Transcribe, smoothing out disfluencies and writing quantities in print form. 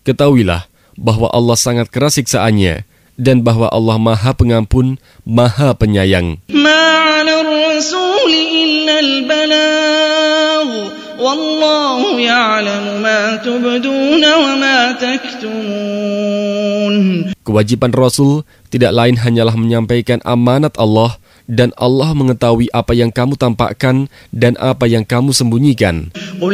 Ketahuilah bahwa Allah sangat keras siksaannya dan bahwa Allah Maha Pengampun, Maha Penyayang. Wallahu ya'lamu ma tubduna wa ma taktumun. Kewajiban Rasul tidak lain hanyalah menyampaikan amanat Allah, dan Allah mengetahui apa yang kamu tampakkan dan apa yang kamu sembunyikan.